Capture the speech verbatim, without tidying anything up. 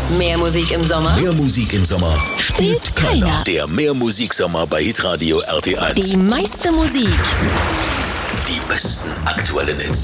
Mehr Musik im Sommer? Mehr Musik im Sommer Spielt keiner. Der Mehr Musiksommer bei Hitradio R T eins. Die meiste Musik. Die besten aktuellen Hits.